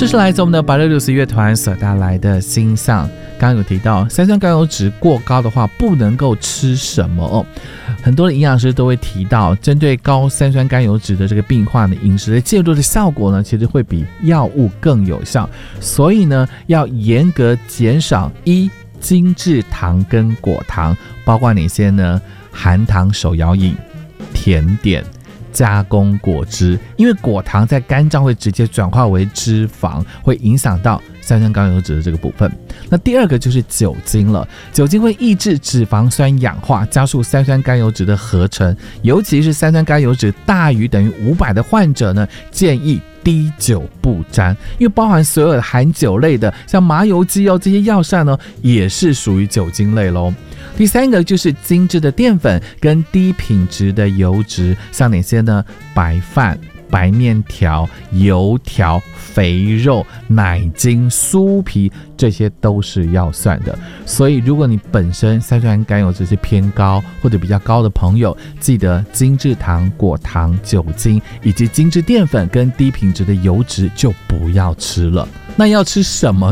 这是来自我们的866乐团所带来的星象。刚刚有提到三酸甘油酯过高的话不能够吃什么哦，很多的营养师都会提到，针对高三酸甘油酯的这个病患的饮食的介入的效果呢，其实会比药物更有效，所以呢要严格减少精制糖跟果糖，包括哪些呢？含糖手摇饮、甜点、加工果汁，因为果糖在肝脏会直接转化为脂肪，会影响到三酸甘油酯的这个部分。那第二个就是酒精了，酒精会抑制脂肪酸氧化，加速三酸甘油酯的合成，尤其是三酸甘油酯大于等于500的患者呢，建议滴酒不沾，因为包含所有的含酒类的，像麻油鸡这些药膳呢，也是属于酒精类咯。第三个就是精致的淀粉跟低品质的油脂，像哪些呢？白饭、白面条、油条、肥肉、奶精、酥皮，这些都是要算的。所以如果你本身三酸甘油酯是偏高或者比较高的朋友，记得精制糖、果糖、酒精以及精致淀粉跟低品质的油脂就不要吃了。那要吃什么